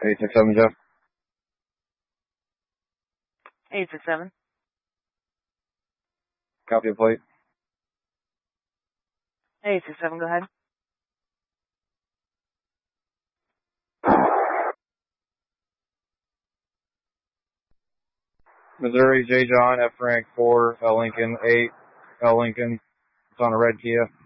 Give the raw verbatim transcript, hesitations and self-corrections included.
eight six seven, Jeff. eight six seven. Copy the plate. eight six seven, go ahead. Missouri, J. John, F. Rank four, L. Lincoln eight, L. Lincoln. It's on a red Kia.